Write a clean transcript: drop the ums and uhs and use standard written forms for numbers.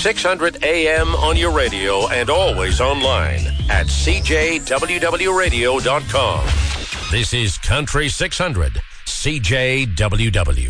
600 AM on your radio and always online at cjwwradio.com. This is Country 600, CJWW.